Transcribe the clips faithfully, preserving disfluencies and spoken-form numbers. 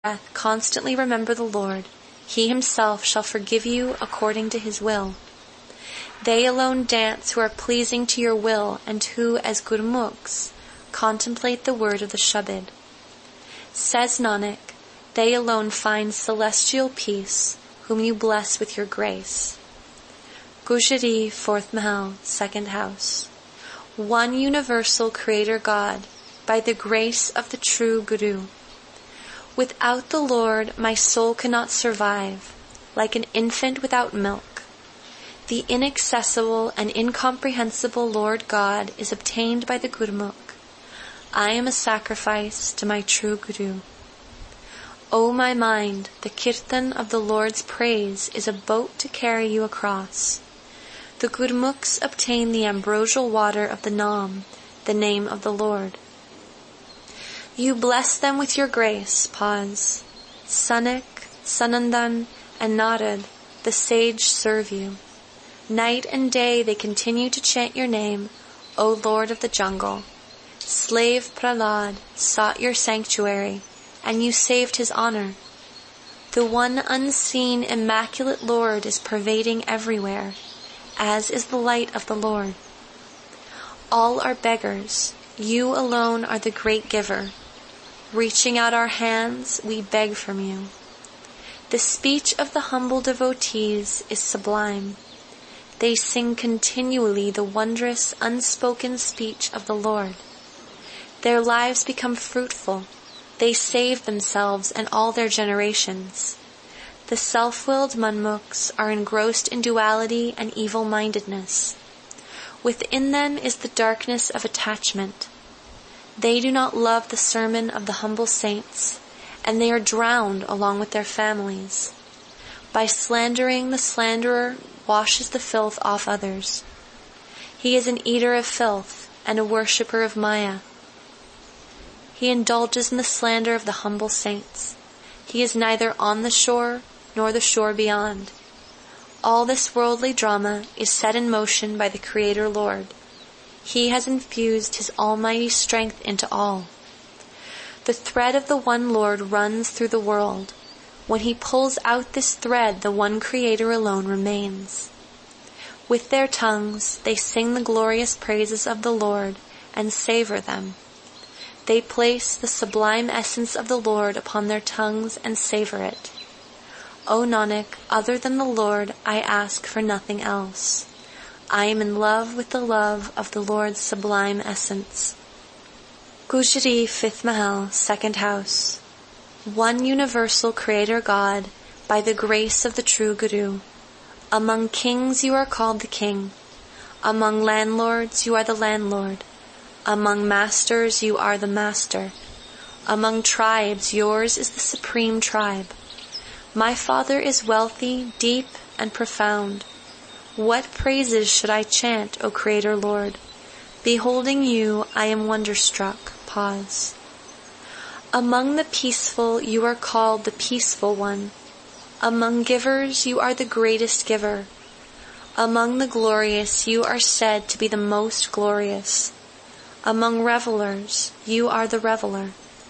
breath, constantly remember the Lord. He himself shall forgive you according to his will. They alone dance who are pleasing to your will and who, as Gurmukhs, contemplate the word of the Shabad. Says Nanak, they alone find celestial peace, whom you bless with your grace. Gujari, fourth Mahal, second house. One universal Creator God, by the grace of the true Guru. Without the Lord, my soul cannot survive, like an infant without milk. The inaccessible and incomprehensible Lord God is obtained by the Gurmukh. I am a sacrifice to my true Guru. O my mind, the kirtan of the Lord's praise is a boat to carry you across. The Gurmukhs obtain the ambrosial water of the Nam, the name of the Lord. You bless them with your grace, pause. Sanak, Sanandan, and Narad, the sage serve you. Night and day they continue to chant your name, O Lord of the jungle. Slave Prahlad sought your sanctuary, and you saved his honor. The one unseen, immaculate Lord is pervading everywhere, as is the light of the Lord. All are beggars. You alone are the great giver. Reaching out our hands, we beg from you. The speech of the humble devotees is sublime. They sing continually the wondrous, unspoken speech of the Lord. Their lives become fruitful. They save themselves and all their generations. The self-willed Manmukhs are engrossed in duality and evil-mindedness. Within them is the darkness of attachment. They do not love the sermon of the humble saints, and they are drowned along with their families. By slandering, the slanderer washes the filth off others. He is an eater of filth and a worshipper of Maya. He indulges in the slander of the humble saints. He is neither on the shore nor the shore beyond. All this worldly drama is set in motion by the Creator Lord. He has infused his almighty strength into all. The thread of the one Lord runs through the world. When he pulls out this thread, the one Creator alone remains. With their tongues, they sing the glorious praises of the Lord and savor them. They place the sublime essence of the Lord upon their tongues and savor it. O Nanak, other than the Lord, I ask for nothing else. I am in love with the love of the Lord's sublime essence. Gujari, fifth Mahal, second house. One universal Creator God, by the grace of the true Guru. Among kings you are called the king. Among landlords you are the landlord. Among masters you are the master. Among tribes yours is the supreme tribe. My Father is wealthy, deep, and profound. What praises should I chant, O Creator Lord? Beholding you, I am wonderstruck. Pause. Among the peaceful, you are called the peaceful one. Among givers, you are the greatest giver. Among the glorious, you are said to be the most glorious. Among revelers, you are the reveler.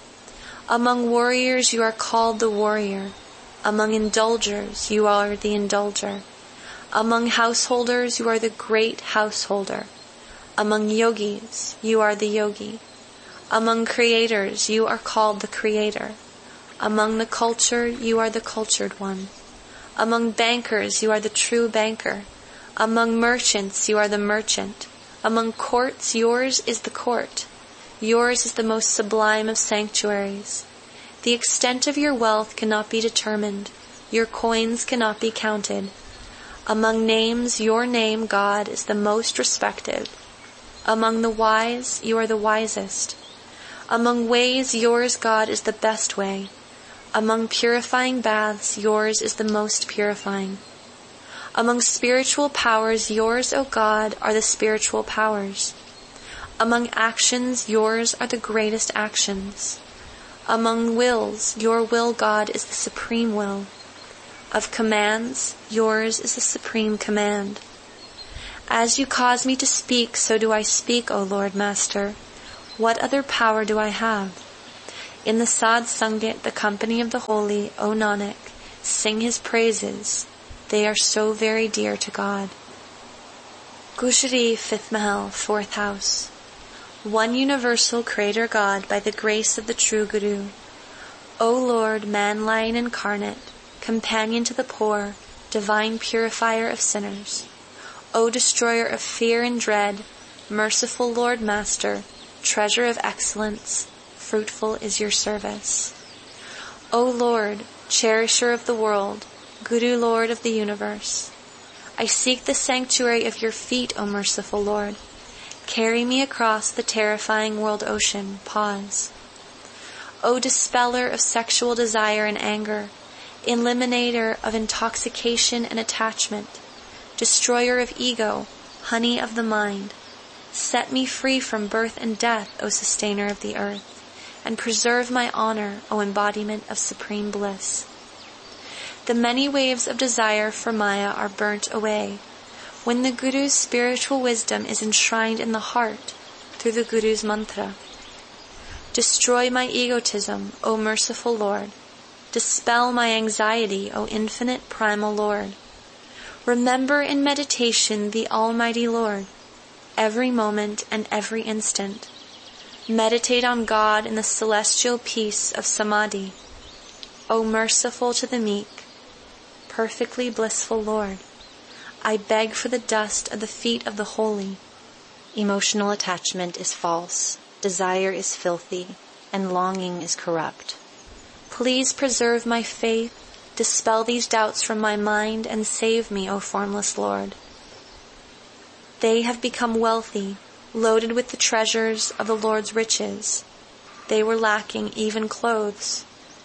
Among warriors, you are called the warrior. Among indulgers, you are the indulger. Among householders, you are the great householder. Among yogis, you are the yogi. Among creators, you are called the creator. Among the cultured, you are the cultured one. Among bankers, you are the true banker. Among merchants, you are the merchant. Among courts, yours is the court. Yours is the most sublime of sanctuaries. The extent of your wealth cannot be determined. Your coins cannot be counted. Among names, your name, God, is the most respected. Among the wise, you are the wisest. Among ways, yours, God, is the best way. Among purifying baths, yours is the most purifying. Among spiritual powers, yours, O God, are the spiritual powers. Among actions, yours are the greatest actions. Among wills, your will, God, is the supreme will. Of commands, yours is the supreme command. As you cause me to speak, so do I speak, O Lord Master. What other power do I have? In the Sad Sangat, the company of the holy, O Nanak, sing his praises. They are so very dear to God. Gujari, fifth Mahal, fourth house. One universal Creator God, by the grace of the true Guru. O Lord, man-lion incarnate, companion to the poor, divine purifier of sinners. O destroyer of fear and dread, merciful Lord Master, treasure of excellence, fruitful is your service. O Lord, cherisher of the world, Guru Lord of the universe, I seek the sanctuary of your feet, O merciful Lord. Carry me across the terrifying world ocean. Pause. O dispeller of sexual desire and anger, eliminator of intoxication and attachment, destroyer of ego, honey of the mind, set me free from birth and death, O sustainer of the earth, and preserve my honor, O embodiment of supreme bliss. The many waves of desire for Maya are burnt away when the Guru's spiritual wisdom is enshrined in the heart through the Guru's mantra. Destroy my egotism, O merciful Lord. Dispel my anxiety, O infinite primal Lord. Remember in meditation the Almighty Lord, every moment and every instant. Meditate on God in the celestial peace of Samadhi. O merciful to the meek, perfectly blissful Lord, I beg for the dust of the feet of the holy. Emotional attachment is false, desire is filthy, and longing is corrupt. Please preserve my faith, dispel these doubts from my mind, and save me, O formless Lord. They have become wealthy, loaded with the treasures of the Lord's riches. They were lacking even clothes.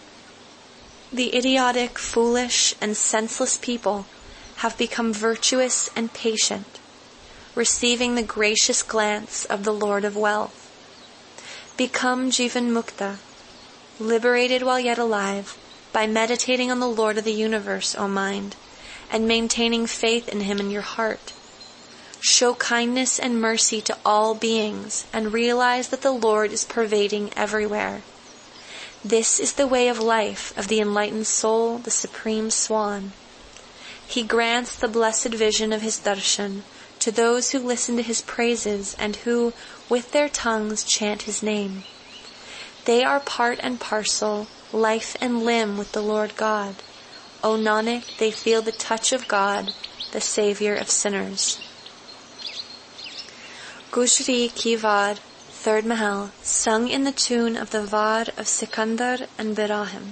The idiotic, foolish, and senseless people have become virtuous and patient, receiving the gracious glance of the Lord of Wealth. Become Jivan Mukta, liberated while yet alive, by meditating on the Lord of the universe, O mind, and maintaining faith in Him in your heart. Show kindness and mercy to all beings, and realize that the Lord is pervading everywhere. This is the way of life of the enlightened soul, the supreme swan. He grants the blessed vision of His darshan to those who listen to His praises and who, with their tongues, chant His name. They are part and parcel, life and limb with the Lord God. O Nanak, they feel the touch of God, the Savior of sinners. Gujari Ki Vad, third Mahal, sung in the tune of the Vad of Sikandar and Birahim.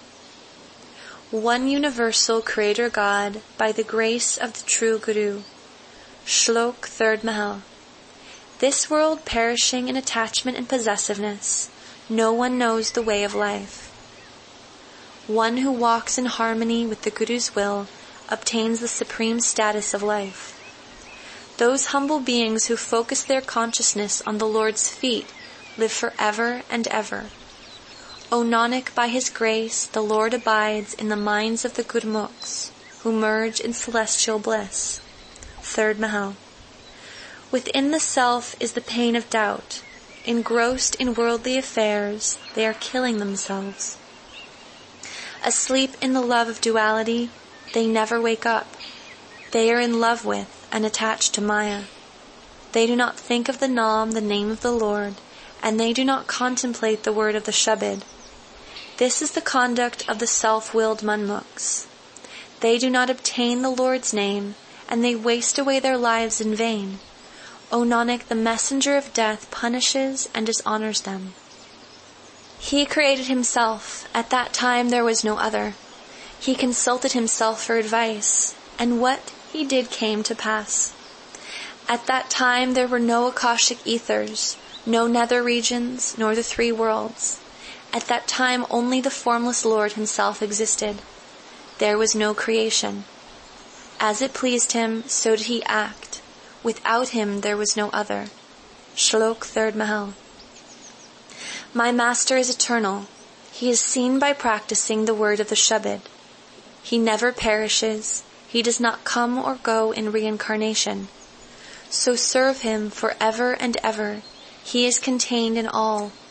One universal Creator God, by the grace of the true Guru. Shlok, third Mahal. This world perishing in attachment and possessiveness, no one knows the way of life. One who walks in harmony with the Guru's will obtains the supreme status of life. Those humble beings who focus their consciousness on the Lord's feet live forever and ever. O Nanak, by His grace, the Lord abides in the minds of the Gurmukhs, who merge in celestial bliss. Third Mahal. Within the self is the pain of doubt. Engrossed in worldly affairs, they are killing themselves. Asleep in the love of duality, they never wake up. They are in love with and attached to Maya. They do not think of the Naam, the name of the Lord, and they do not contemplate the word of the Shabad. This is the conduct of the self-willed Manmukhs. They do not obtain the Lord's name, and they waste away their lives in vain. O Nanak, the messenger of death punishes and dishonors them. He created himself. At that time there was no other. He consulted himself for advice, and what he did came to pass. At that time there were no Akashic ethers, no nether regions, nor the three worlds. At that time only the formless Lord Himself existed. There was no creation. As it pleased Him, so did He act. Without Him there was no other. Shlok, third Mahal. My Master is eternal. He is seen by practicing the word of the Shabad. He never perishes. He does not come or go in reincarnation. So serve Him forever and ever. He is contained in all.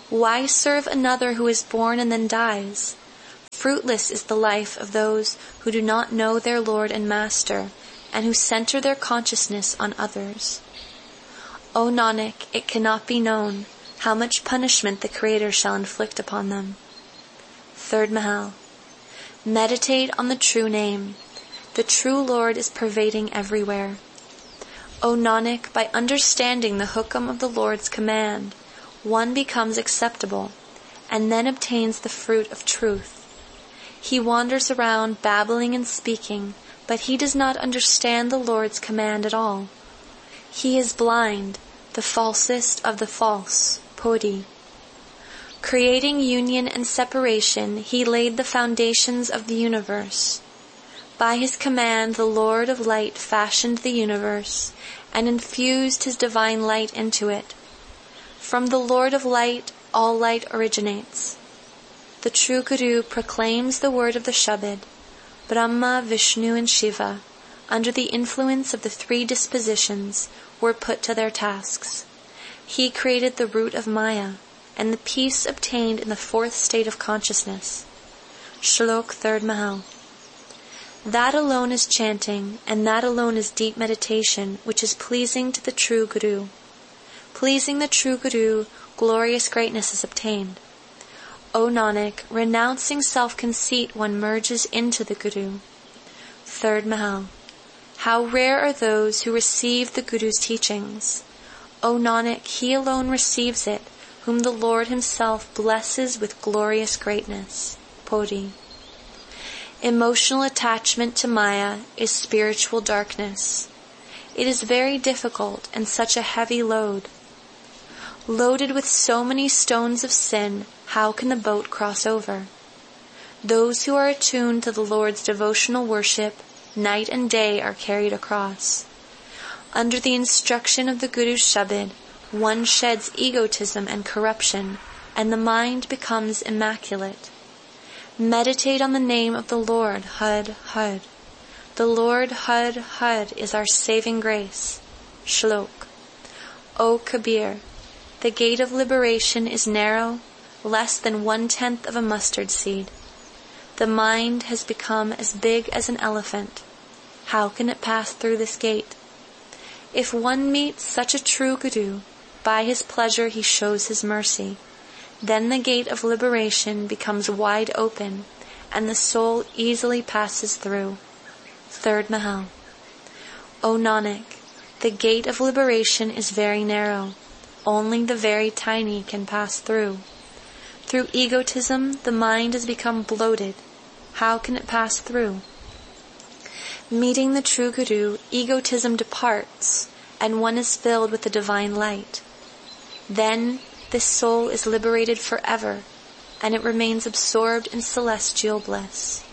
Why serve another who is born and then dies? Fruitless is the life of those who do not know their Lord and Master, and who center their consciousness on others. O Nanak, it cannot be known how much punishment the Creator shall inflict upon them. Third Mahal. Meditate on the true name. The true Lord is pervading everywhere. O Nanak, by understanding the hukam of the Lord's command, one becomes acceptable, and then obtains the fruit of truth. He wanders around babbling and speaking, but he does not understand the Lord's command at all. He is blind, the falsest of the false, Podi. Creating union and separation, he laid the foundations of the universe. By his command, the Lord of Light fashioned the universe and infused his divine light into it. From the Lord of Light, all light originates. The true Guru proclaims the word of the Shabad. Brahma, Vishnu, and Shiva, under the influence of the three dispositions, were put to their tasks. He created the root of Maya, and the peace obtained in the fourth state of consciousness. Shlok third Mahal. That alone is chanting, and that alone is deep meditation, which is pleasing to the true Guru. Pleasing the true Guru, glorious greatness is obtained. O Nanak, renouncing self-conceit, one merges into the Guru. Third Mahal. How rare are those who receive the Guru's teachings. O Nanak, he alone receives it, whom the Lord himself blesses with glorious greatness. Podi. Emotional attachment to Maya is spiritual darkness. It is very difficult and such a heavy load. Loaded with so many stones of sin, how can the boat cross over? Those who are attuned to the Lord's devotional worship, night and day are carried across. Under the instruction of the Guru's Shabad, one sheds egotism and corruption, and the mind becomes immaculate. Meditate on the name of the Lord, Had, Had. The Lord, Had, Had, is our saving grace. Shlok. O Kabir, the gate of liberation is narrow, less than one-tenth of a mustard seed. The mind has become as big as an elephant. How can it pass through this gate? If one meets such a true Guru, by his pleasure he shows his mercy. Then the gate of liberation becomes wide open, and the soul easily passes through. Third Mahal. O Nanak, the gate of liberation is very narrow. Only the very tiny can pass through. Through egotism, the mind has become bloated. How can it pass through? Meeting the true Guru, egotism departs, and one is filled with the divine light. Then this soul is liberated forever, and it remains absorbed in celestial bliss.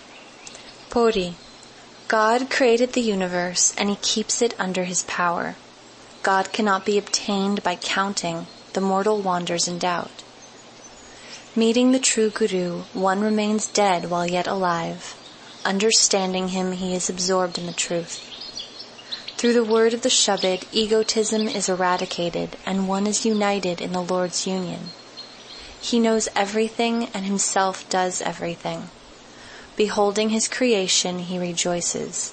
Podi. God created the universe, and he keeps it under his power. God cannot be obtained by counting. The mortal wanders in doubt. Meeting the true Guru, one remains dead while yet alive. Understanding him, he is absorbed in the truth. Through the word of the Shabad, egotism is eradicated, and one is united in the Lord's union. He knows everything, and himself does everything. Beholding his creation, he rejoices.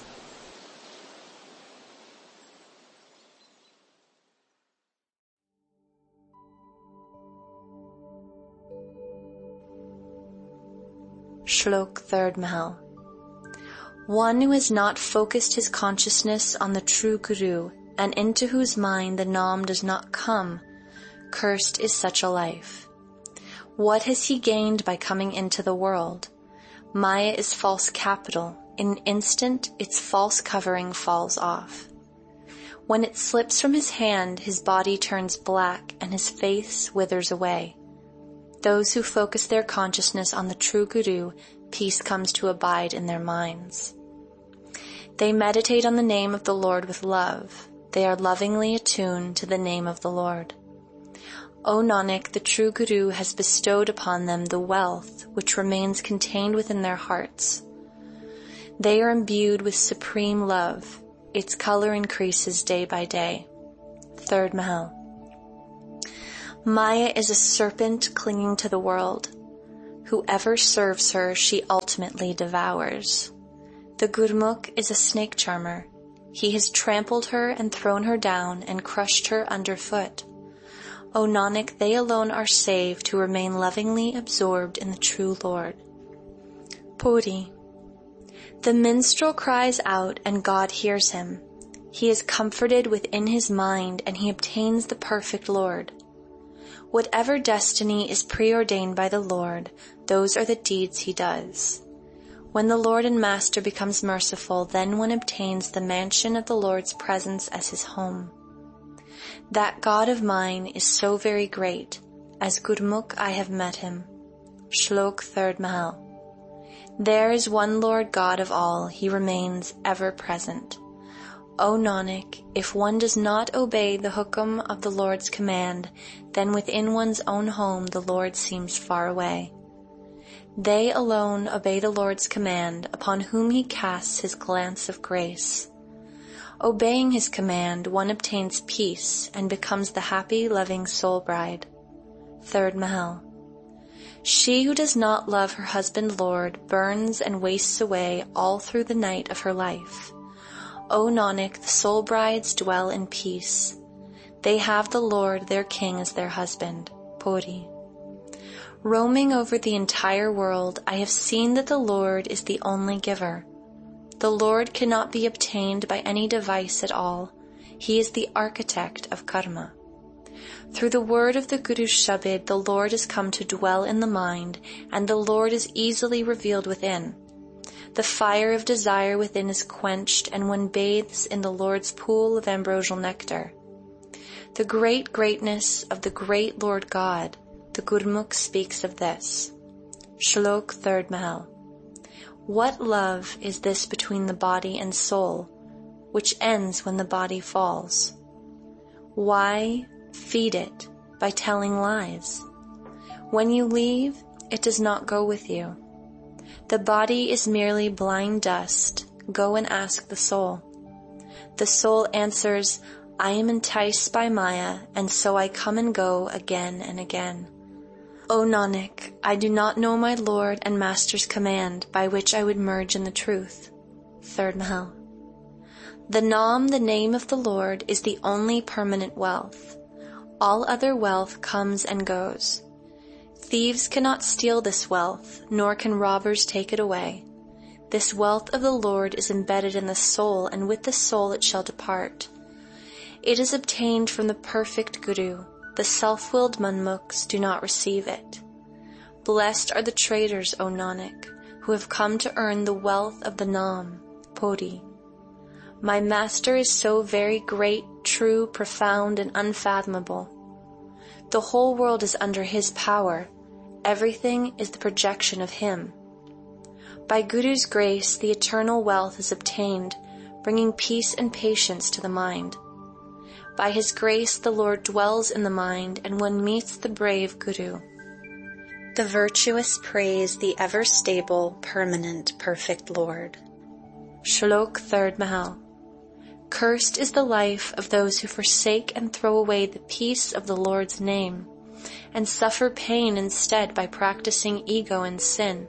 Shlok third Mahal. One who has not focused his consciousness on the true Guru, and into whose mind the Nam does not come, cursed is such a life. What has he gained by coming into the world? Maya is false capital. In an instant, its false covering falls off. When it slips from his hand, his body turns black and his face withers away. Those who focus their consciousness on the true Guru, peace comes to abide in their minds. They meditate on the name of the Lord with love. They are lovingly attuned to the name of the Lord. O Nanak, the true Guru has bestowed upon them the wealth which remains contained within their hearts. They are imbued with supreme love. Its color increases day by day. Third Mahal. Maya is a serpent clinging to the world. Whoever serves her, she ultimately devours. The Gurmukh is a snake charmer. He has trampled her and thrown her down and crushed her underfoot. O Nanak, they alone are saved who remain lovingly absorbed in the true Lord. Puri. The minstrel cries out and God hears him. He is comforted within his mind and he obtains the perfect Lord. Whatever destiny is preordained by the Lord, those are the deeds he does. When the Lord and Master becomes merciful, then one obtains the mansion of the Lord's presence as his home. That God of mine is so very great, as Gurmukh I have met him. Shlok third Mahal. There is one Lord God of all, he remains ever present. O Nanak, if one does not obey the hukum of the Lord's command, then within one's own home the Lord seems far away. They alone obey the Lord's command, upon whom he casts his glance of grace. Obeying his command, one obtains peace and becomes the happy, loving soul bride. Third Mahal. She who does not love her husband Lord burns and wastes away all through the night of her life. O Nanak, the soul brides dwell in peace. They have the Lord, their king, as their husband. Puri. Roaming over the entire world, I have seen that the Lord is the only giver. The Lord cannot be obtained by any device at all. He is the architect of karma. Through the word of the Guru's Shabad, the Lord has come to dwell in the mind, and the Lord is easily revealed within. The fire of desire within is quenched, and one bathes in the Lord's pool of ambrosial nectar. The great greatness of the great Lord God, the Gurmukh speaks of this. Shlok third Mahal. What love is this between the body and soul, which ends when the body falls? Why feed it by telling lies? When you leave, it does not go with you. The body is merely blind dust. Go and ask the soul. The soul answers, I am enticed by Maya, and so I come and go again and again. O Nanak, I do not know my Lord and Master's command by which I would merge in the truth. Third Mahal. The Naam, the name of the Lord, is the only permanent wealth. All other wealth comes and goes. Thieves cannot steal this wealth, nor can robbers take it away. This wealth of the Lord is embedded in the soul, and with the soul it shall depart. It is obtained from the perfect Guru. The self-willed Manmukhs do not receive it. Blessed are the traders, O Nanak, who have come to earn the wealth of the Naam, Puri. My Master is so very great, true, profound, and unfathomable. The whole world is under his power. Everything is the projection of him. By Guru's grace, the eternal wealth is obtained, bringing peace and patience to the mind. By his grace, the Lord dwells in the mind, and one meets the brave Guru. The virtuous praise the ever-stable, permanent, perfect Lord. Shlok third Mahal. Cursed is the life of those who forsake and throw away the peace of the Lord's name, and suffer pain instead by practicing ego and sin.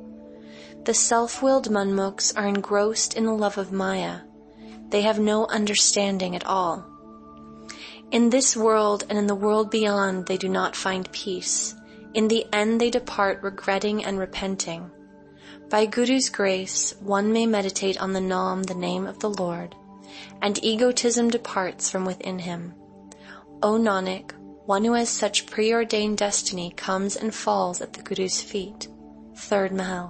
The self-willed Manmukhs are engrossed in the love of Maya. They have no understanding at all. In this world and in the world beyond they do not find peace. In the end they depart regretting and repenting. By Guru's grace, one may meditate on the Naam, the name of the Lord, and egotism departs from within him. O Nanak, one who has such preordained destiny comes and falls at the Guru's feet. Third Mahal.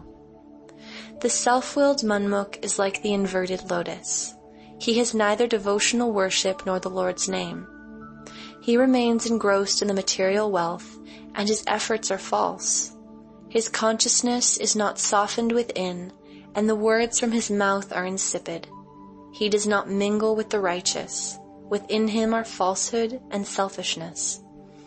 The self-willed Manmukh is like the inverted lotus. He has neither devotional worship nor the Lord's name. He remains engrossed in the material wealth, and his efforts are false. His consciousness is not softened within, and the words from his mouth are insipid. He does not mingle with the righteous. Within him are falsehood and selfishness.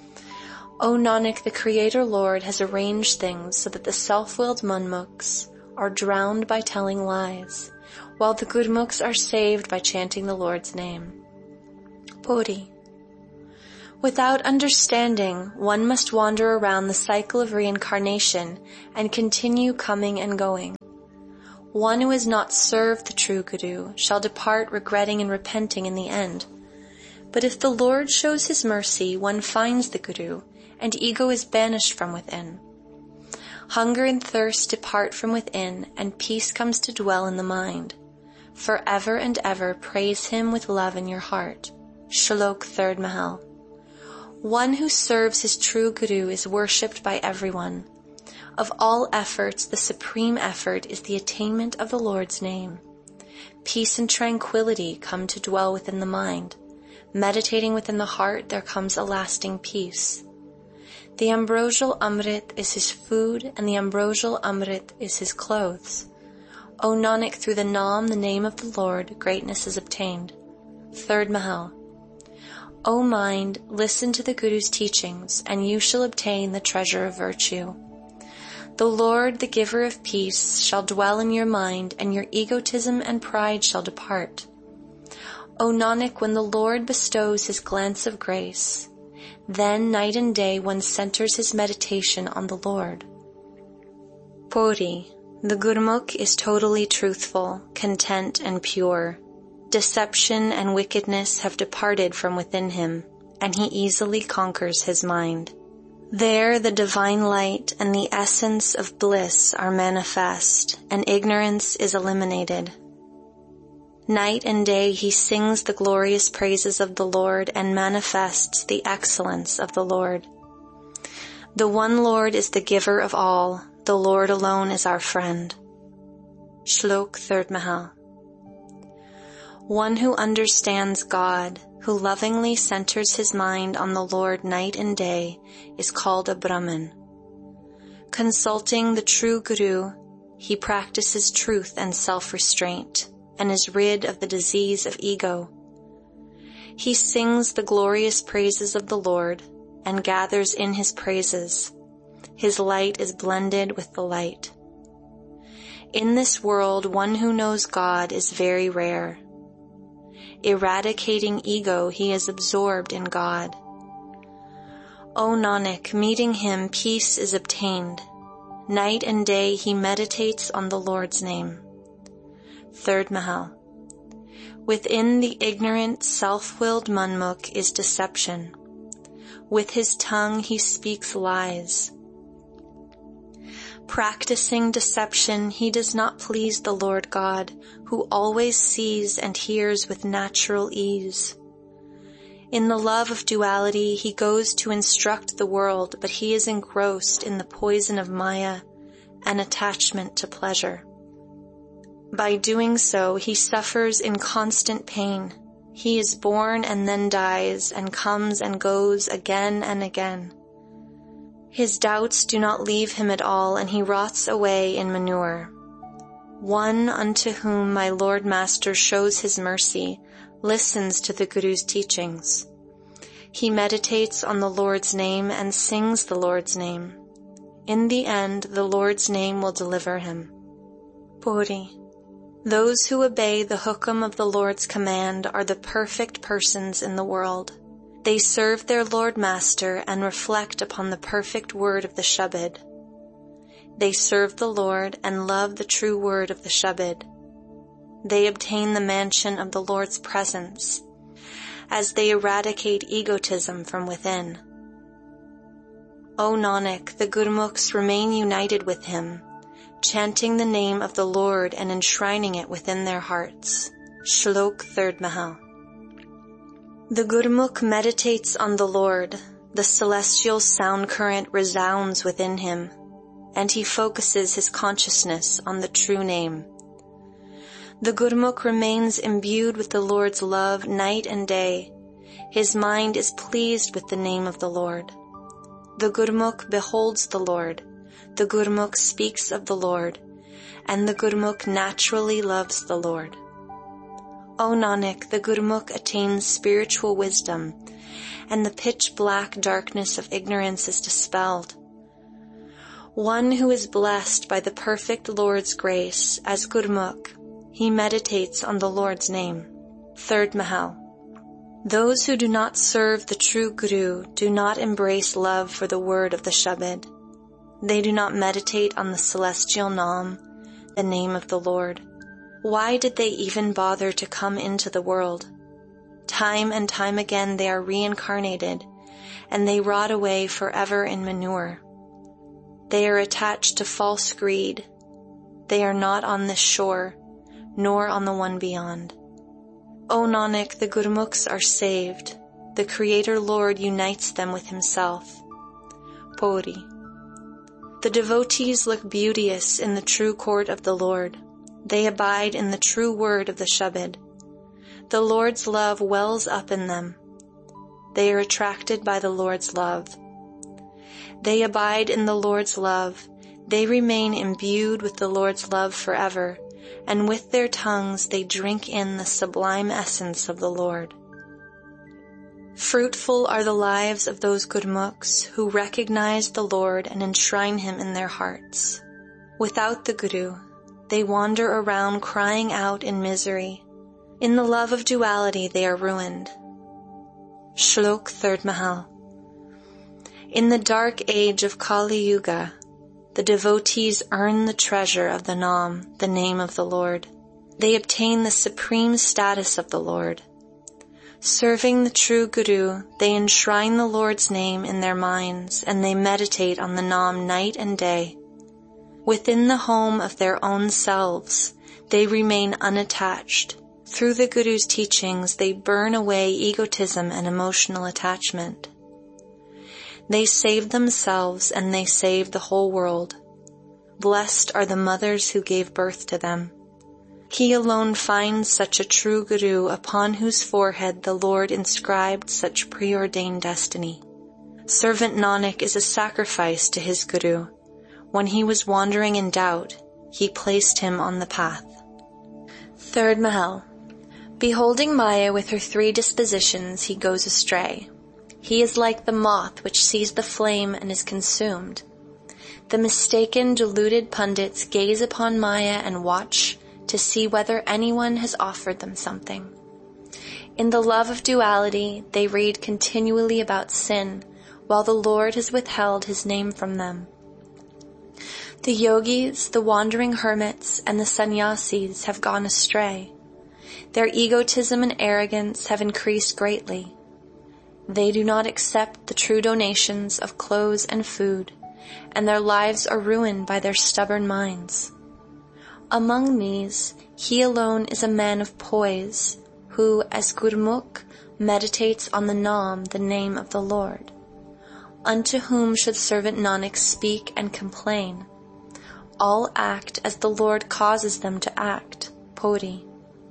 O Nanak, the Creator Lord has arranged things so that the self-willed Manmukhs are drowned by telling lies, while the Gurmukhs are saved by chanting the Lord's name. Puri. Without understanding, one must wander around the cycle of reincarnation and continue coming and going. One who has not served the true Guru shall depart regretting and repenting in the end. But if the Lord shows his mercy, one finds the Guru, and ego is banished from within. Hunger and thirst depart from within, and peace comes to dwell in the mind. Forever and ever praise him with love in your heart. Shlok third Mahal. One who serves his true Guru is worshipped by everyone. Of all efforts, the supreme effort is the attainment of the Lord's name. Peace and tranquility come to dwell within the mind. Meditating within the heart, there comes a lasting peace. The ambrosial Amrit is his food, and the ambrosial Amrit is his clothes. O Nanak, through the Naam, the name of the Lord, greatness is obtained. Third Mahal. O mind, listen to the Guru's teachings, and you shall obtain the treasure of virtue. The Lord, the giver of peace, shall dwell in your mind, and your egotism and pride shall depart. O Nanak, when the Lord bestows his glance of grace, then night and day one centers his meditation on the Lord. Puri, the Gurmukh is totally truthful, content and pure. Deception and wickedness have departed from within him, and he easily conquers his mind. There the divine light and the essence of bliss are manifest, and ignorance is eliminated. Night and day he sings the glorious praises of the Lord and manifests the excellence of the Lord. The one Lord is the giver of all. The Lord alone is our friend. Shlok third Mahal. One who understands God, who lovingly centers his mind on the Lord night and day, is called a Brahmin. Consulting the true Guru, he practices truth and self-restraint, and is rid of the disease of ego. He sings the glorious praises of the Lord, and gathers in his praises. His light is blended with the light. In this world, one who knows God is very rare. Eradicating ego, he is absorbed in God. O Nanak, meeting him, peace is obtained. Night and day he meditates on the Lord's name. Third Mahal. Within the ignorant, self-willed Manmukh is deception. With his tongue he speaks lies. Practicing deception, he does not please the Lord God, who always sees and hears with natural ease. In the love of duality, he goes to instruct the world, but he is engrossed in the poison of Maya and attachment to pleasure. By doing so, he suffers in constant pain. He is born and then dies, and comes and goes again and again. His doubts do not leave him at all, and he rots away in manure. One unto whom my Lord Master shows his mercy listens to the Guru's teachings. He meditates on the Lord's name and sings the Lord's name. In the end, the Lord's name will deliver him. Puri. Those who obey the hukam of the Lord's command are the perfect persons in the world. They serve their Lord Master and reflect upon the perfect word of the Shabad. They serve the Lord and love the true word of the Shabad. They obtain the mansion of the Lord's presence as they eradicate egotism from within. O Nanak, the Gurmukhs remain united with him, chanting the name of the Lord and enshrining it within their hearts. Shlok third Mahal. The Gurmukh meditates on the Lord. The celestial sound current resounds within him, and he focuses his consciousness on the true name. The Gurmukh remains imbued with the Lord's love night and day. His mind is pleased with the name of the Lord. The Gurmukh beholds the Lord. The Gurmukh speaks of the Lord, and the Gurmukh naturally loves the Lord. O Nanak, the Gurmukh attains spiritual wisdom, and the pitch-black darkness of ignorance is dispelled. One who is blessed by the perfect Lord's grace as Gurmukh, he meditates on the Lord's name. Third Mahal. Those who do not serve the true Guru do not embrace love for the word of the Shabad. They do not meditate on the celestial Naam, the name of the Lord. Why did they even bother to come into the world? Time and time again they are reincarnated, and they rot away forever in manure. They are attached to false greed. They are not on this shore, nor on the one beyond. O Nanak, the Gurmukhs are saved. The Creator Lord unites them with Himself. Pori. The devotees look beauteous in the true court of the Lord. They abide in the true word of the Shabad. The Lord's love wells up in them. They are attracted by the Lord's love. They abide in the Lord's love. They remain imbued with the Lord's love forever, and with their tongues they drink in the sublime essence of the Lord. Fruitful are the lives of those Gurmukhs who recognize the Lord and enshrine Him in their hearts. Without the Guru, they wander around crying out in misery. In the love of duality they are ruined. Shlok Third Mahal. In the dark age of Kali Yuga, the devotees earn the treasure of the Naam, the name of the Lord. They obtain the supreme status of the Lord. Serving the true Guru, they enshrine the Lord's name in their minds, and they meditate on the Naam night and day. Within the home of their own selves, they remain unattached. Through the Guru's teachings, they burn away egotism and emotional attachment. They save themselves and they save the whole world. Blessed are the mothers who gave birth to them. He alone finds such a true Guru upon whose forehead the Lord inscribed such preordained destiny. Servant Nanak is a sacrifice to his Guru. When he was wandering in doubt, he placed him on the path. Third Mahal. Beholding Maya with her three dispositions, he goes astray. He is like the moth which sees the flame and is consumed. The mistaken, deluded pundits gaze upon Maya and watch to see whether anyone has offered them something. In the love of duality, they read continually about sin, while the Lord has withheld His name from them. The yogis, the wandering hermits, and the sannyasis have gone astray. Their egotism and arrogance have increased greatly. They do not accept the true donations of clothes and food, and their lives are ruined by their stubborn minds. Among these, he alone is a man of poise, who, as Gurmukh, meditates on the Naam, the name of the Lord. Unto whom should servant Nanak speak and complain? All act as the Lord causes them to act. Pori.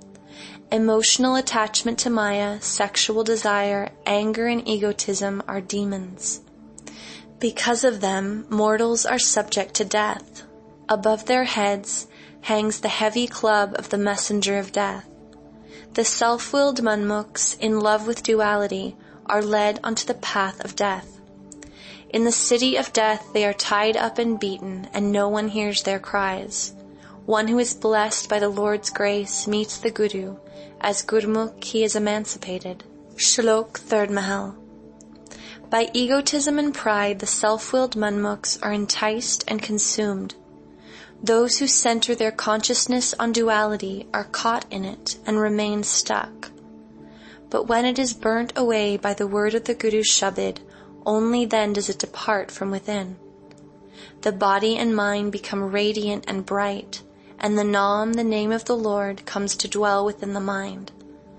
Emotional attachment to Maya, sexual desire, anger, and egotism are demons. Because of them, mortals are subject to death. Above their heads hangs the heavy club of the messenger of death. The self-willed Manmukhs, in love with duality, are led onto the path of death. In the city of death they are tied up and beaten, and no one hears their cries. One who is blessed by the Lord's grace meets the Guru. As Gurmukh, he is emancipated. Shlok Third Mahal. By egotism and pride, the self-willed Manmukhs are enticed and consumed. Those who center their consciousness on duality are caught in it and remain stuck. But when it is burnt away by the word of the Guru's Shabad, only then does it depart from within. The body and mind become radiant and bright, and the Naam, the name of the Lord, comes to dwell within the mind.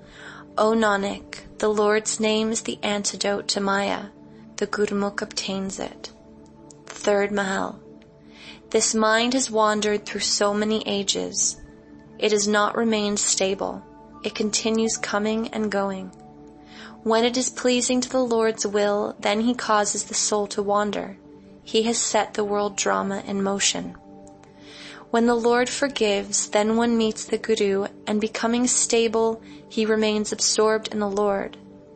O Nanak, the Lord's name is the antidote to Maya. The Gurmukh obtains it. Third Mahal. This mind has wandered through so many ages. It has not remained stable. It continues coming and going. When it is pleasing to the Lord's will, then He causes the soul to wander. He has set the world drama in motion. When the Lord forgives, then one meets the Guru, and becoming stable, he remains absorbed in the Lord.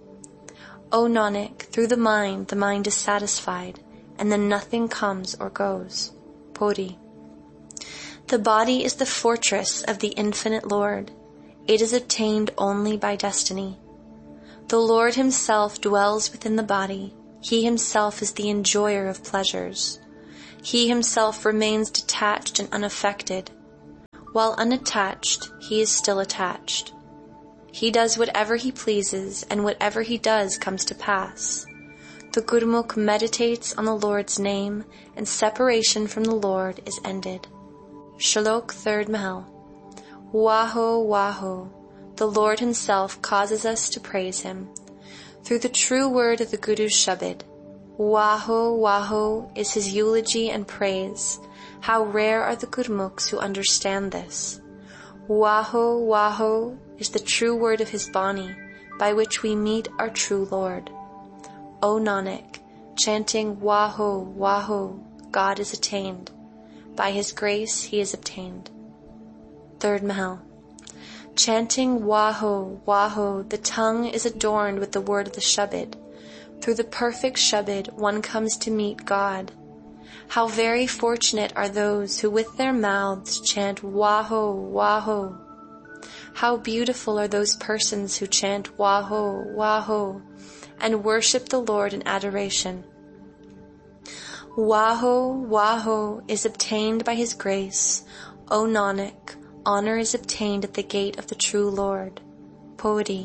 O Nanak, through the mind, the mind is satisfied, and then nothing comes or goes. Pori. The body is the fortress of the infinite Lord. It is obtained only by destiny. The Lord himself dwells within the body. He himself is the enjoyer of pleasures. He himself remains detached and unaffected. While unattached, he is still attached. He does whatever he pleases, and whatever he does comes to pass. The Gurmukh meditates on the Lord's name, and separation from the Lord is ended. Shlok third Mahal. Waho, Waho. The Lord himself causes us to praise him. Through the true word of the Guru's Shabad. Waho, Waho is his eulogy and praise. How rare are the Gurmukhs who understand this. Waho, Waho is the true word of his Bani, by which we meet our true Lord. O Nanak, chanting Waho, Waho, God is attained. By his grace he is obtained. Third Mahal. Chanting Waho, Waho, the tongue is adorned with the word of the Shabad. Through the perfect Shabad one comes to meet God. How very fortunate are those who with their mouths chant Waho, Waho. How beautiful are those persons who chant Waho, Waho, and worship the Lord in adoration. Waho, Waho is obtained by his grace. O Nanak, honor is obtained at the gate of the true Lord. Pauri.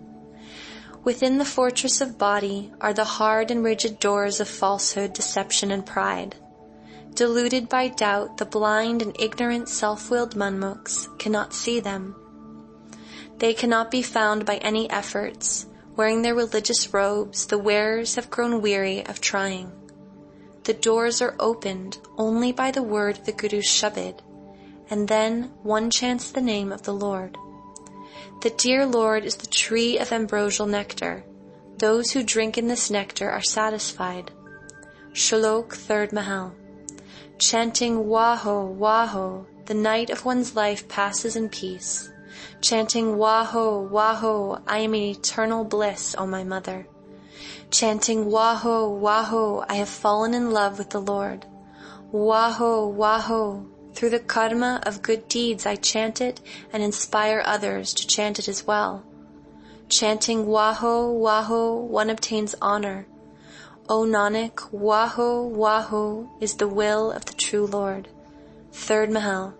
Within the fortress of body are the hard and rigid doors of falsehood, deception, and pride. Deluded by doubt, the blind and ignorant self-willed manmukhs cannot see them. They cannot be found by any efforts. Wearing their religious robes, the wearers have grown weary of trying. The doors are opened only by the word of the Guru's Shabad, and then one chants the name of the Lord. The dear Lord is the tree of ambrosial nectar. Those who drink in this nectar are satisfied. Shlok third Mahal. Chanting Waho, Waho, the night of one's life passes in peace. Chanting Waho, Waho, I am in eternal bliss, O my mother. Chanting Waho, Waho, I have fallen in love with the Lord. Waho, Waho, through the karma of good deeds I chant it and inspire others to chant it as well. Chanting Waho, Waho, one obtains honor. O Nanak, Waho, Waho is the will of the true Lord. Third Mahal.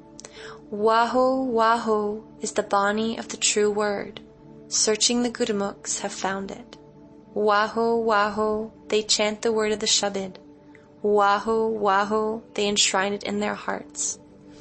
Waho, Waho is the Bani of the true word. Searching the Gurmukhs have found it. Waho, Waho, they chant the word of the Shabad. Waho, Waho, they enshrine it in their hearts.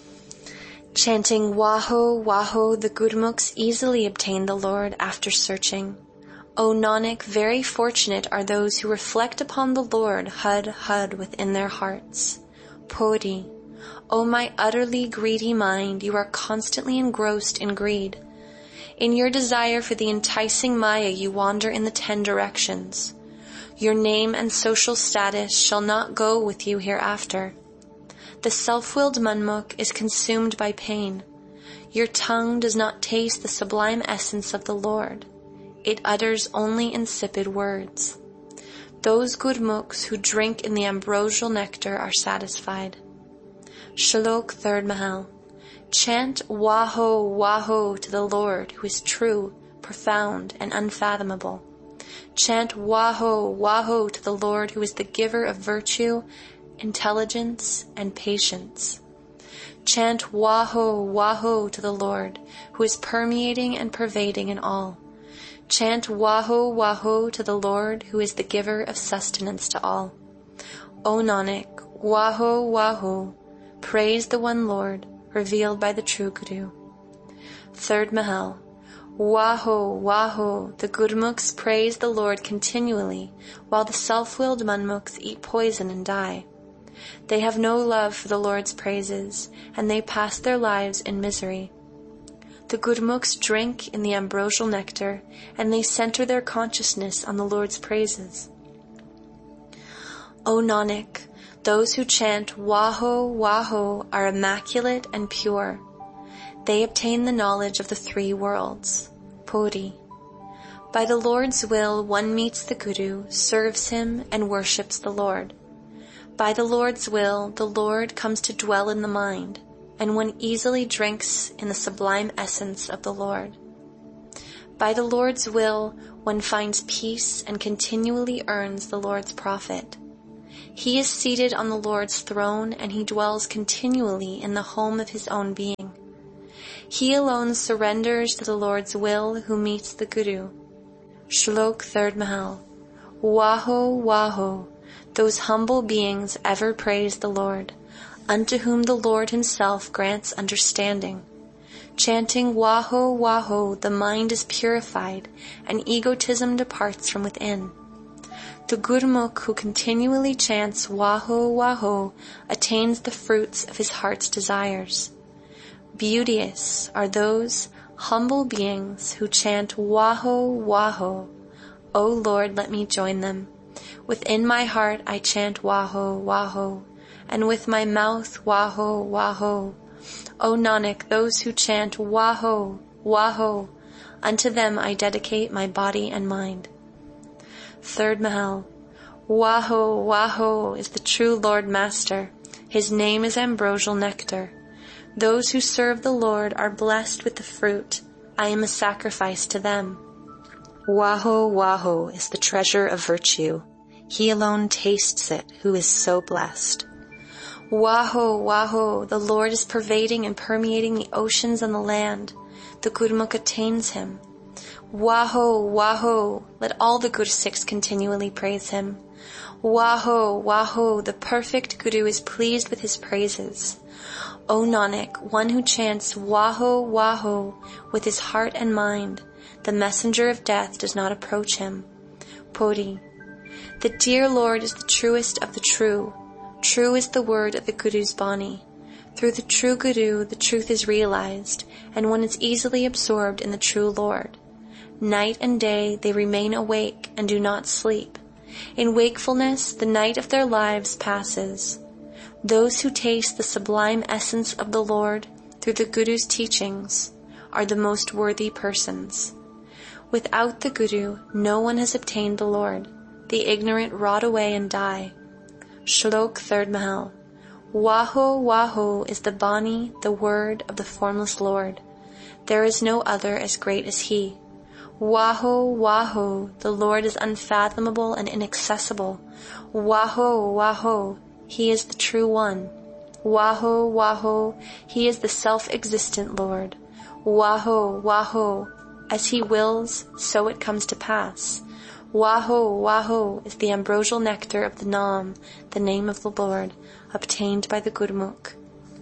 Chanting Waho, Waho, the Gurmukhs easily obtain the Lord after searching. O Nanak, very fortunate are those who reflect upon the Lord Hud Hud within their hearts. Pauri. O my utterly greedy mind, you are constantly engrossed in greed. In your desire for the enticing Maya you wander in the ten directions. Your name and social status shall not go with you hereafter. The self-willed manmukh is consumed by pain. Your tongue does not taste the sublime essence of the Lord. It utters only insipid words. Those Gurmukhs who drink in the ambrosial nectar are satisfied. Shlok third Mahal. Chant Waho, Waho to the Lord who is true, profound, and unfathomable. Chant Waho, Waho to the Lord who is the giver of virtue, intelligence, and patience. Chant Waho, Waho to the Lord who is permeating and pervading in all. Chant Waho, Waho to the Lord who is the giver of sustenance to all. O Nanak, Waho, Waho, praise the one Lord, revealed by the true Guru. Third Mahal. Waho, Waho, the Gurmukhs praise the Lord continually, while the self-willed manmukhs eat poison and die. They have no love for the Lord's praises, and they pass their lives in misery. The Gurmukhs drink in the ambrosial nectar, and they center their consciousness on the Lord's praises. O Nanak, those who chant Waho, Waho are immaculate and pure. They obtain the knowledge of the three worlds. Pauri. By the Lord's will one meets the Guru, serves him, and worships the Lord. By the Lord's will the Lord comes to dwell in the mind, and one easily drinks in the sublime essence of the Lord. By the Lord's will one finds peace and continually earns the Lord's profit. He is seated on the Lord's throne, and he dwells continually in the home of his own being. He alone surrenders to the Lord's will who meets the Guru. Shlok third Mahal. Waho, Waho, those humble beings ever praise the Lord, unto whom the Lord himself grants understanding. Chanting Waho, Waho, the mind is purified, and egotism departs from within. The Gurmukh who continually chants Waho, Waho attains the fruits of his heart's desires. Beauteous are those humble beings who chant Waho, Waho. O Lord, let me join them. Within my heart I chant Waho, Waho, and with my mouth Waho, Waho. O Nanak, those who chant Waho, Waho, unto them I dedicate my body and mind. Third Mahal. Waho, Waho is the true Lord Master. His name is ambrosial nectar. Those who serve the Lord are blessed with the fruit. I am a sacrifice to them. Waho, Waho is the treasure of virtue. He alone tastes it who is so blessed. Waho, Waho, the Lord is pervading and permeating the oceans and the land. The Gurmukh attains him. Waho, Waho, let all the Gursikhs continually praise him. Waho, Waho, the perfect Guru is pleased with his praises. O Nanak, one who chants Waho, Waho with his heart and mind, the messenger of death does not approach him. Puri. The dear Lord is the truest of the true. True is the word of the Guru's Bani. Through the true Guru, the truth is realized, and one is easily absorbed in the true Lord. Night and day they remain awake and do not sleep. In wakefulness, the night of their lives passes. Those who taste the sublime essence of the Lord through the Guru's teachings are the most worthy persons. Without the Guru, no one has obtained the Lord. The ignorant rot away and die. Shlok third Mahal. Waho, Waho is the Bani, the word of the formless Lord. There is no other as great as he. Waho, Waho, the Lord is unfathomable and inaccessible. Waho, Waho, he is the true one. Waho, Waho, he is the self-existent Lord. Waho, Waho, as he wills, so it comes to pass. Waho, Waho is the ambrosial nectar of the Nam, the name of the Lord, obtained by the Gurmukh.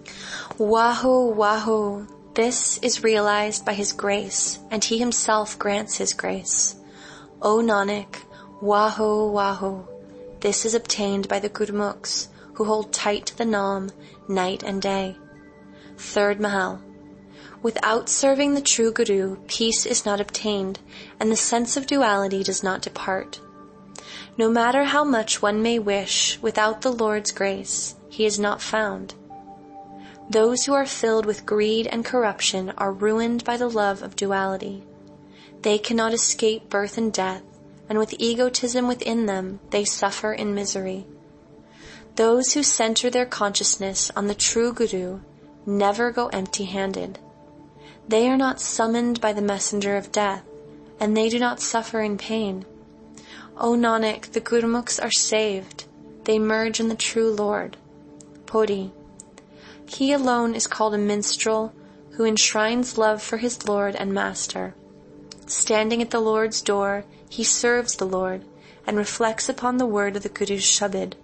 Waho, Waho, this is realized by his grace, and he himself grants his grace. O Nanak, Waho, Waho, this is obtained by the Gurmukhs, who hold tight to the Nam night and day. Third Mahal. Without serving the true Guru, peace is not obtained, and the sense of duality does not depart. No matter how much one may wish, without the Lord's grace, he is not found. Those who are filled with greed and corruption are ruined by the love of duality. They cannot escape birth and death, and with egotism within them, they suffer in misery. Those who center their consciousness on the true Guru never go empty-handed. They are not summoned by the messenger of death, and they do not suffer in pain. O Nanak, the Gurmukhs are saved. They merge in the true Lord. Puri. He alone is called a minstrel who enshrines love for his Lord and Master. Standing at the Lord's door, he serves the Lord and reflects upon the word of the Guru's Shabad.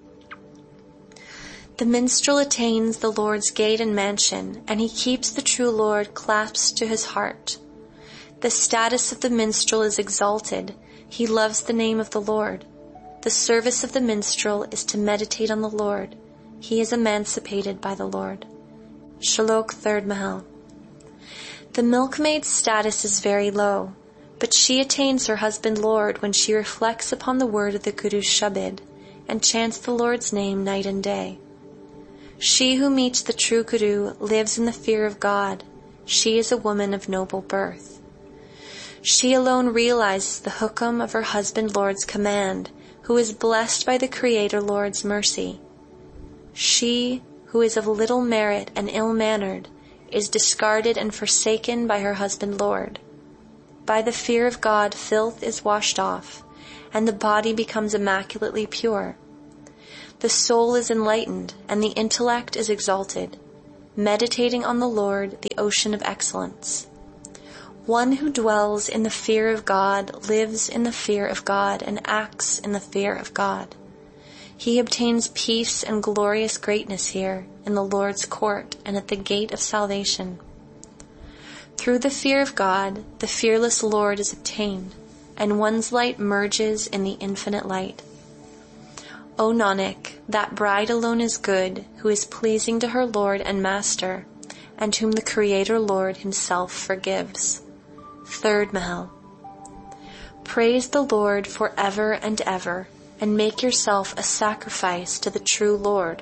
The minstrel attains the Lord's gate and mansion, and he keeps the true Lord clasped to his heart. The status of the minstrel is exalted. He loves the name of the Lord. The service of the minstrel is to meditate on the Lord. He is emancipated by the Lord. Shlok third Mahal. The milkmaid's status is very low, but she attains her husband Lord when she reflects upon the word of the Guru's Shabad and chants the Lord's name night and day. She who meets the true Guru lives in the fear of God. She is a woman of noble birth. She alone realizes the hukam of her husband Lord's command, who is blessed by the Creator Lord's mercy. She, who is of little merit and ill-mannered, is discarded and forsaken by her husband Lord. by the fear of God filth is washed off, and the body becomes immaculately pure. The soul is enlightened, and the intellect is exalted, meditating on the Lord, the ocean of excellence. One who dwells in the fear of God lives in the fear of God and acts in the fear of God. He obtains peace and glorious greatness here in the Lord's court and at the gate of salvation. Through the fear of God, the fearless Lord is obtained, and one's light merges in the infinite light. O Nanak, that bride alone is good, who is pleasing to her Lord and Master, and whom the Creator Lord himself forgives. Third Mahal. Praise the Lord forever and ever, and make yourself a sacrifice to the true Lord.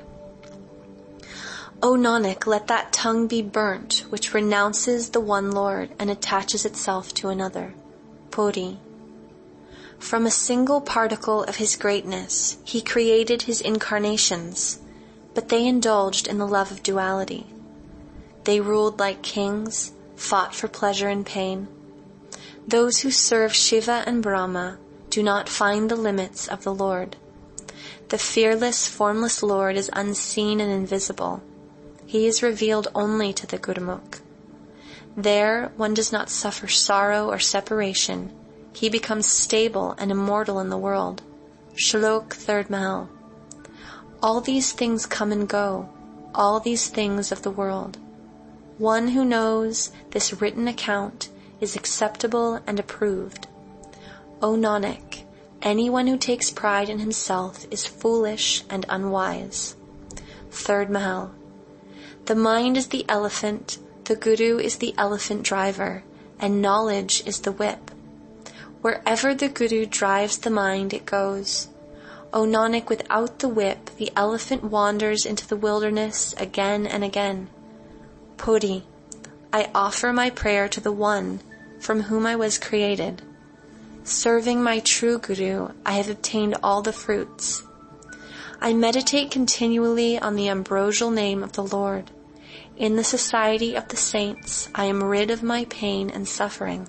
O Nanak, let that tongue be burnt which renounces the one Lord and attaches itself to another. Puri. From a single particle of his greatness, he created his incarnations, but they indulged in the love of duality. They ruled like kings, fought for pleasure and pain. Those who serve Shiva and Brahma do not find the limits of the Lord. The fearless, formless Lord is unseen and invisible. He is revealed only to the Gurmukh. There, one does not suffer sorrow or separation. He becomes stable and immortal in the world. Shlok Third Mahal. All these things come and go, all these things of the world. One who knows this written account is acceptable and approved. O Nanak, anyone who takes pride in himself is foolish and unwise. Third Mahal. The mind is the elephant, the Guru is the elephant driver, and knowledge is the whip. Wherever the Guru drives the mind, it goes. O Nanak, without the whip, the elephant wanders into the wilderness again and again. Puri. I offer my prayer to the One from whom I was created. Serving my true Guru, I have obtained all the fruits. I meditate continually on the ambrosial name of the Lord. In the society of the saints, I am rid of my pain and suffering.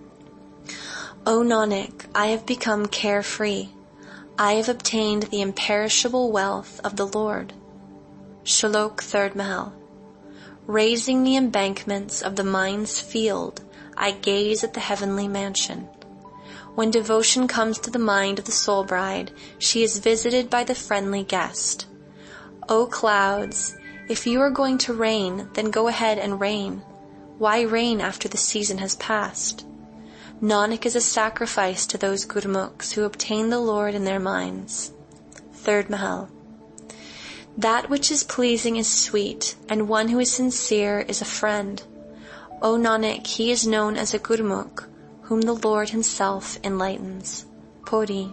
O Nanak, I have become carefree. I have obtained the imperishable wealth of the Lord. Shlok Third Mahal. Raising the embankments of the mind's field, I gaze at the heavenly mansion. When devotion comes to the mind of the soul bride, she is visited by the friendly guest. O clouds, if you are going to rain, then go ahead and rain. Why rain after the season has passed? Nanak is a sacrifice to those Gurmukhs who obtain the Lord in their minds. Third Mahal. That which is pleasing is sweet, and one who is sincere is a friend. O Nanak, he is known as a Gurmukh, whom the Lord himself enlightens. Puri.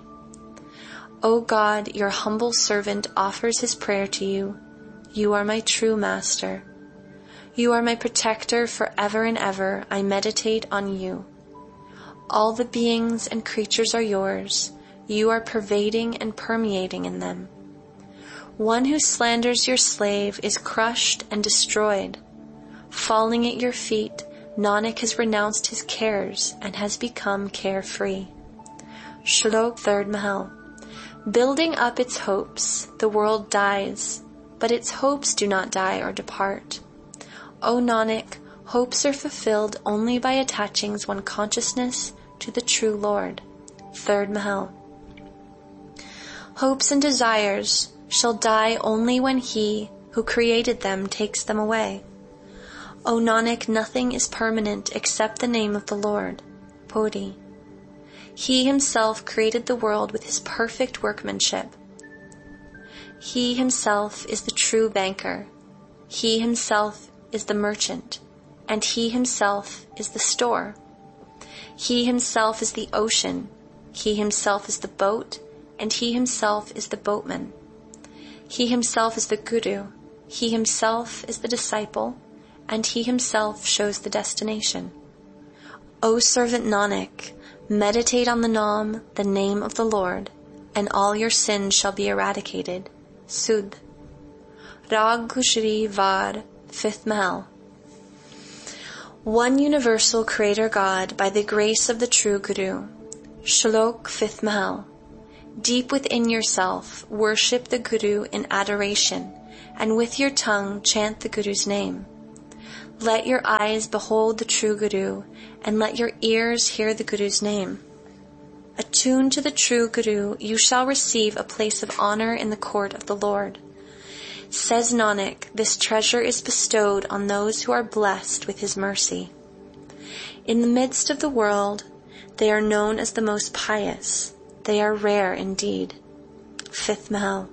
O God, your humble servant offers his prayer to you. You are my true master. You are my protector forever and ever. I meditate on you. All the beings and creatures are yours. You are pervading and permeating in them. One who slanders your slave is crushed and destroyed. Falling at your feet, Nanak has renounced his cares and has become carefree. Shlok Third Mahal. Building up its hopes, the world dies, but its hopes do not die or depart. O Nanak, hopes are fulfilled only by attaching one's consciousness to the true Lord. Third Mahal. Hopes and desires shall die only when he who created them takes them away. O Nanak, nothing is permanent except the name of the Lord. Puri. He himself created the world with his perfect workmanship. He himself is the true banker. He himself is the merchant, and he himself is the store. He himself is the ocean. He himself is the boat, and he himself is the boatman. He himself is the Guru. He himself is the disciple, and he himself shows the destination. O servant Nanak, meditate on the Naam, the name of the Lord, and all your sins shall be eradicated. Sudh. Rag Kushri Var, Fifth Mahal. One universal Creator God by the grace of the true Guru. Shlok fifth Mahal. Deep within yourself, worship the Guru in adoration, and with your tongue chant the Guru's name. Let your eyes behold the true Guru, and let your ears hear the Guru's name. Attuned to the true Guru, you shall receive a place of honor in the court of the Lord. Says Nanak, this treasure is bestowed on those who are blessed with his mercy. In the midst of the world, they are known as the most pious. They are rare indeed. Fifth Mahal.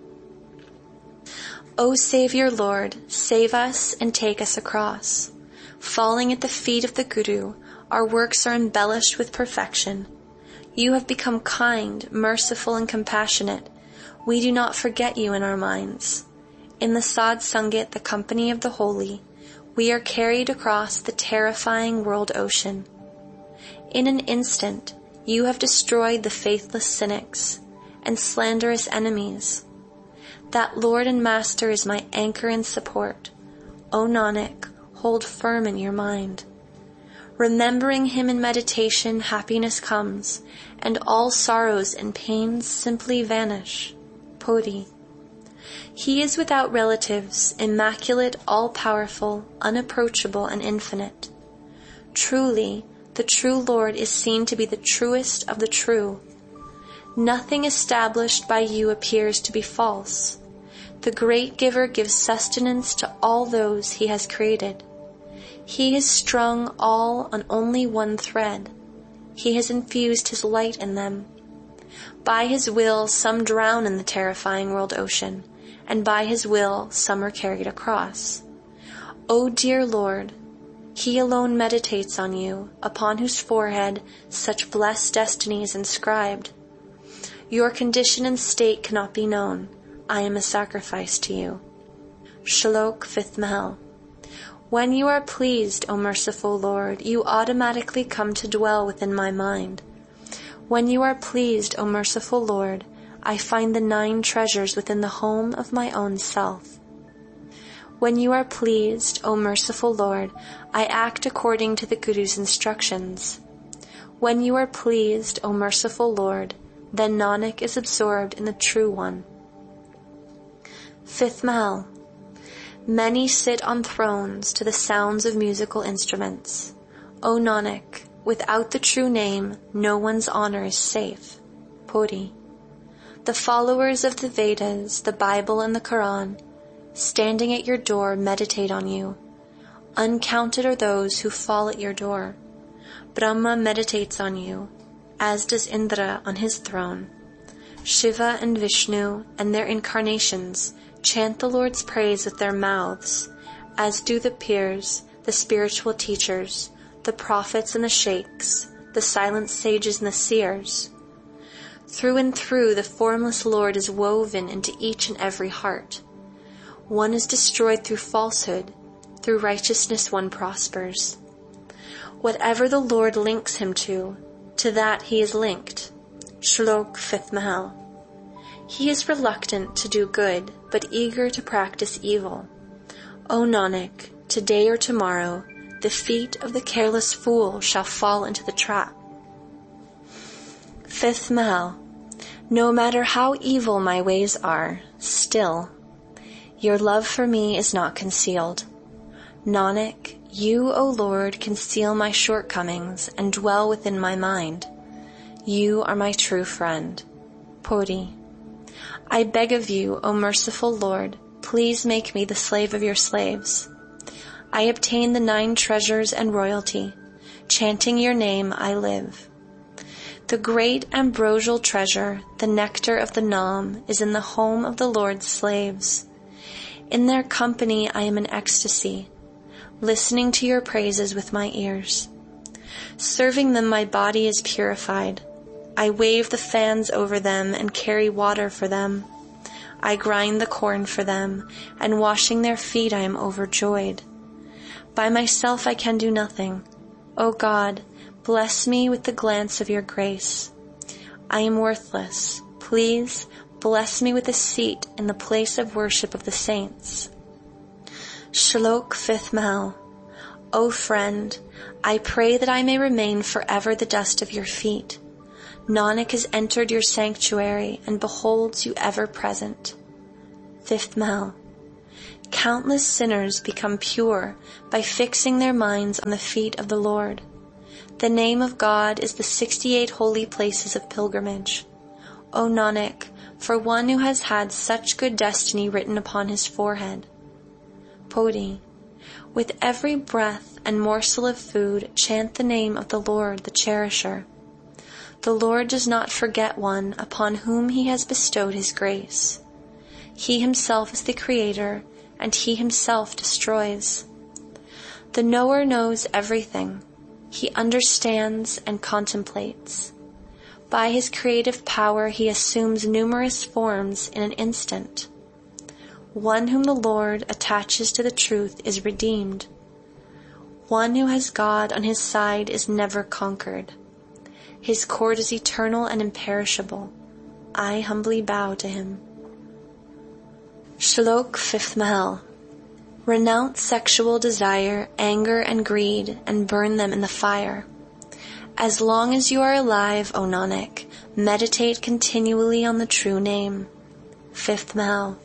O Savior Lord, save us and take us across. Falling at the feet of the Guru, our works are embellished with perfection. You have become kind, merciful, and compassionate. We do not forget you in our minds. In the Sad Sangat, the company of the holy, we are carried across the terrifying world ocean. In an instant, you have destroyed the faithless cynics and slanderous enemies. That Lord and Master is my anchor and support. O Nanak, hold firm in your mind. Remembering him in meditation, happiness comes, and all sorrows and pains simply vanish. Poti. He is without relatives, immaculate, all-powerful, unapproachable, and infinite. Truly, the true Lord is seen to be the truest of the true. Nothing established by you appears to be false. The great giver gives sustenance to all those he has created. He has strung all on only one thread. He has infused his light in them. By his will, some drown in the terrifying world ocean, and by his will, some are carried across. O dear Lord, he alone meditates on you, upon whose forehead such blessed destiny is inscribed. Your condition and state cannot be known. I am a sacrifice to you. Shlok fifth Mahal. When you are pleased, O merciful Lord, you automatically come to dwell within my mind. When you are pleased, O merciful Lord, I find the nine treasures within the home of my own self. When you are pleased, O merciful Lord, I act according to the Guru's instructions. When you are pleased, O merciful Lord, then Nanak is absorbed in the True One. Fifth Mahal. Many sit on thrones to the sounds of musical instruments. O Nanak, without the true name, no one's honor is safe. Poti. The followers of the Vedas, the Bible, and the Quran, standing at your door, meditate on you. Uncounted are those who fall at your door. Brahma meditates on you, as does Indra on his throne. Shiva and Vishnu and their incarnations chant the Lord's praise with their mouths, as do the peers, the spiritual teachers, the prophets and the sheikhs, the silent sages and the seers. Through and through, the formless Lord is woven into each and every heart. One is destroyed through falsehood. Through righteousness one prospers. Whatever the Lord links him to, to that he is linked. Shlok fifth Mahal. He is reluctant to do good, but eager to practice evil. O Nanak, today or tomorrow, the feet of the careless fool shall fall into the trap. Fifth Mahal. No matter how evil my ways are, still, your love for me is not concealed. Nanak, you, O Lord, conceal my shortcomings and dwell within my mind. You are my true friend. Poti. I beg of you, O merciful Lord, please make me the slave of your slaves. I obtain the nine treasures and royalty. Chanting your name, I live. The great ambrosial treasure, the nectar of the Nam, is in the home of the Lord's slaves. In their company I am in ecstasy, listening to your praises with my ears. Serving them my body is purified. I wave the fans over them and carry water for them. I grind the corn for them, and washing their feet I am overjoyed. By myself I can do nothing. O God, bless me with the glance of your grace. I am worthless. Please bless me with a seat in the place of worship of the saints. Shlok fifth Mahal. O friend, I pray that I may remain forever the dust of your feet. Nanak has entered your sanctuary and beholds you ever present. Fifth Mahal. Countless sinners become pure by fixing their minds on the feet of the Lord. The name of God is the sixty-eight holy places of pilgrimage. O Nanak, for one who has had such good destiny written upon his forehead. Poti. With every breath and morsel of food, chant the name of the Lord, the Cherisher. The Lord does not forget one upon whom he has bestowed his grace. He himself is the Creator, and he himself destroys. The knower knows everything. He understands and contemplates. By his creative power he assumes numerous forms in an instant. One whom the Lord attaches to the truth is redeemed. One who has God on his side is never conquered. His court is eternal and imperishable. I humbly bow to him. Shlok Fifth Mahal. Renounce sexual desire, anger, and greed, and burn them in the fire. As long as you are alive, O Nanak, meditate continually on the true name. Fifth Mahal.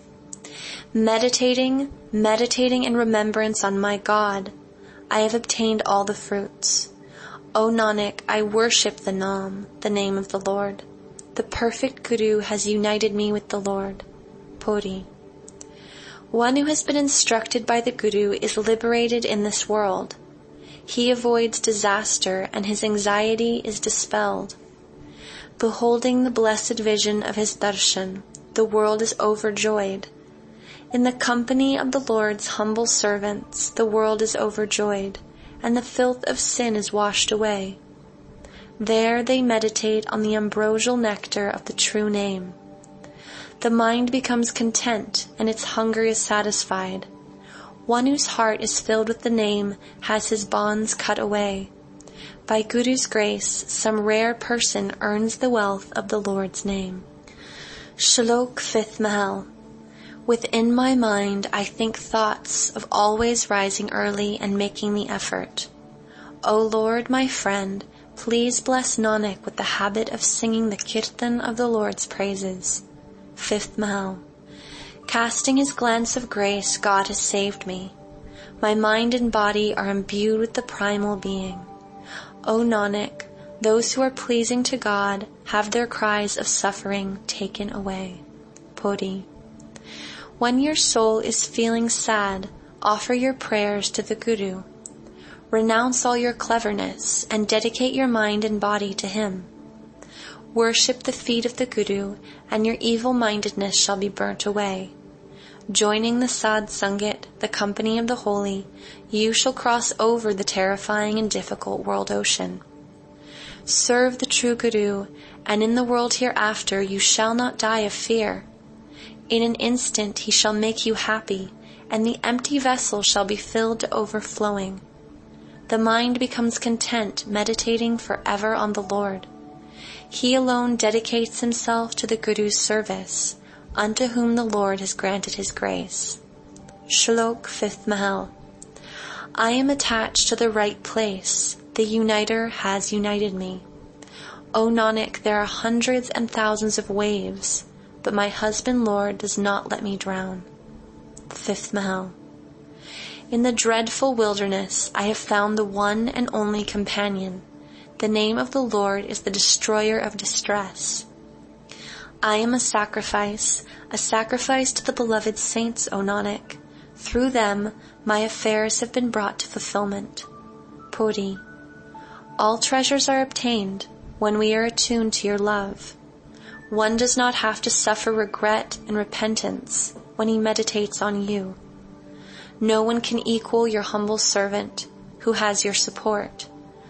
Meditating, meditating in remembrance on my God, I have obtained all the fruits. O Nanak, I worship the Naam, the name of the Lord. The perfect Guru has united me with the Lord. Poti. One who has been instructed by the Guru is liberated in this world. He avoids disaster and his anxiety is dispelled. Beholding the blessed vision of his darshan, the world is overjoyed. In the company of the Lord's humble servants, the world is overjoyed, and the filth of sin is washed away. There they meditate on the ambrosial nectar of the true name. The mind becomes content, and its hunger is satisfied. One whose heart is filled with the name has his bonds cut away. By Guru's grace, some rare person earns the wealth of the Lord's name. Shlok Fifth Mahal. Within my mind I think thoughts of always rising early and making the effort. O Lord, my friend, please bless Nanak with the habit of singing the kirtan of the Lord's praises. Fifth Mahal. Casting his glance of grace, God has saved me. My mind and body are imbued with the primal being. O Nanak, those who are pleasing to God have their cries of suffering taken away. Poti. When your soul is feeling sad, offer your prayers to the Guru. Renounce all your cleverness and dedicate your mind and body to him. Worship the feet of the Guru, and your evil-mindedness shall be burnt away. Joining the Sadh Sangat, the company of the holy, you shall cross over the terrifying and difficult world ocean. Serve the true Guru, and in the world hereafter you shall not die of fear. In an instant he shall make you happy, and the empty vessel shall be filled to overflowing. The mind becomes content, meditating forever on the Lord. He alone dedicates himself to the Guru's service, unto whom the Lord has granted his grace. Shlok Fifth Mahal. I am attached to the right place. The Uniter has united me. O Nanak, there are hundreds and thousands of waves, but my husband Lord does not let me drown. Fifth Mahal. In the dreadful wilderness I have found the one and only companion. The name of the Lord is the destroyer of distress. I am a sacrifice, a sacrifice to the beloved saints, O Nanak. Through them my affairs have been brought to fulfillment. Poti. All treasures are obtained when we are attuned to your love. One does not have to suffer regret and repentance when he meditates on you. No one can equal your humble servant who has your support.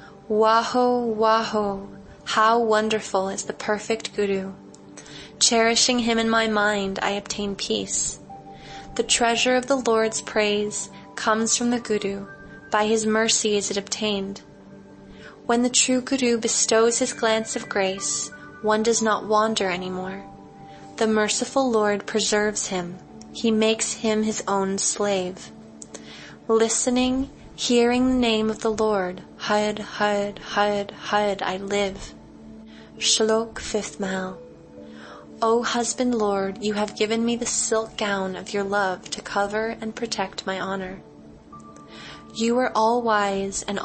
Waho, Waho, how wonderful is the perfect Guru. Cherishing him in my mind, I obtain peace. The treasure of the Lord's praise comes from the Guru. By his mercy is it obtained. When the true Guru bestows his glance of grace, one does not wander anymore. The merciful Lord preserves him. He makes him his own slave. Listening, Hearing the name of the Lord, Hud, Hud, Hud, Hud, I live. Shlok, fifth Mahal. O husband Lord, you have given me the silk gown of your love to cover and protect my honor. You are all wise and